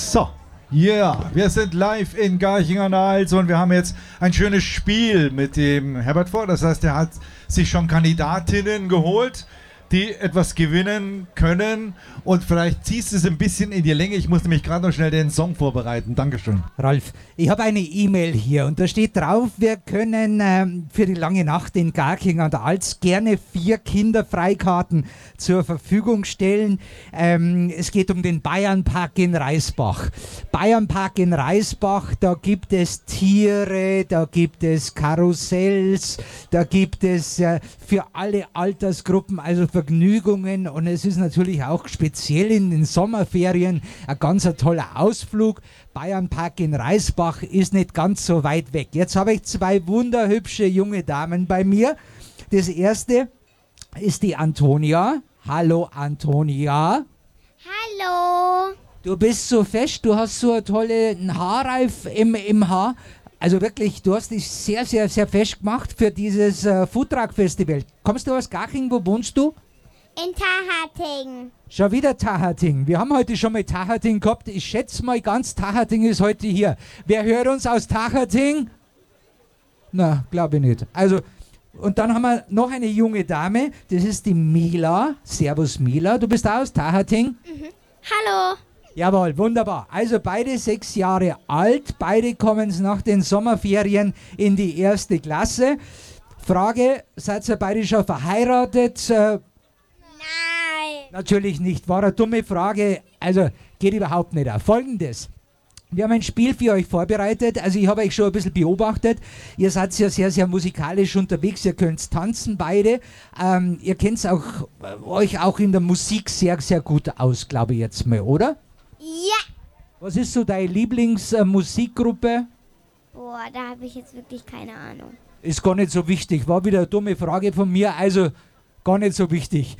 So, ja, wir sind live in Garching an der Alz und wir haben jetzt ein schönes Spiel mit dem Herbert vor. Das heißt, er hat sich schon Kandidatinnen geholt, die etwas gewinnen können, und vielleicht ziehst du es ein bisschen in die Länge. Ich muss nämlich gerade noch schnell den Song vorbereiten. Dankeschön. Ralf, ich habe eine E-Mail hier und da steht drauf, wir können für die lange Nacht in Garching an der Alz gerne 4 Kinderfreikarten zur Verfügung stellen. Es geht um den Bayernpark in Reisbach. Bayernpark in Reisbach, da gibt es Tiere, da gibt es Karussells, da gibt es für alle Altersgruppen also Vergnügungen, und es ist natürlich auch speziell in den Sommerferien ein ganz toller Ausflug. Bayernpark in Reisbach ist nicht ganz so weit weg. Jetzt habe ich 2 wunderhübsche junge Damen bei mir. Das erste ist die Antonia. Hallo Antonia. Hallo. Du bist so fest, du hast so einen tollen Haarreif im Haar. Also wirklich, du hast dich sehr, sehr, sehr fest gemacht für dieses Foodtruck-Festival. Kommst du aus Garching? Wo wohnst du? In Tahating. Schon wieder Tahating. Wir haben heute schon mal Tahating gehabt. Ich schätze mal, ganz Tahating ist heute hier. Wer hört uns aus Tahating? Na, glaube ich nicht. Also, und dann haben wir noch eine junge Dame. Das ist die Mila. Servus Mila. Du bist auch aus Tahating? Mhm. Hallo. Jawohl, wunderbar. Also beide 6 Jahre alt. Beide kommen nach den Sommerferien in die 1. Klasse. Frage, seid ihr beide schon verheiratet? Nein. Natürlich nicht. War eine dumme Frage. Also geht überhaupt nicht auf. Folgendes. Wir haben ein Spiel für euch vorbereitet. Also ich habe euch schon ein bisschen beobachtet. Ihr seid ja sehr, sehr musikalisch unterwegs. Ihr könnt tanzen beide. Ihr kennt euch auch in der Musik sehr, sehr gut aus, glaube ich jetzt mal, oder? Ja. Was ist so deine Lieblingsmusikgruppe? Boah, da habe ich jetzt wirklich keine Ahnung. Ist gar nicht so wichtig. War wieder eine dumme Frage von mir. Also gar nicht so wichtig.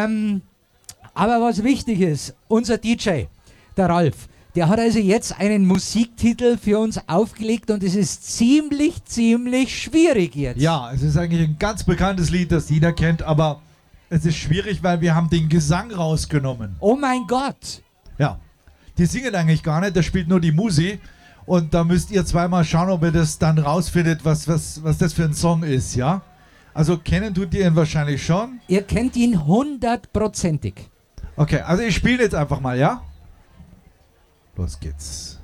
Aber was wichtig ist, unser DJ, der Ralf, der hat also jetzt einen Musiktitel für uns aufgelegt und es ist ziemlich, ziemlich schwierig jetzt. Ja, es ist eigentlich ein ganz bekanntes Lied, das jeder kennt, aber es ist schwierig, weil wir haben den Gesang rausgenommen. Oh mein Gott. Ja, die singen eigentlich gar nicht, da spielt nur die Musi, und da müsst ihr zweimal schauen, ob ihr das dann rausfindet, was das für ein Song ist, ja? Also kennen tut ihr ihn wahrscheinlich schon. Ihr kennt ihn 100%ig. Okay, also ich spiele jetzt einfach mal, ja? Los geht's.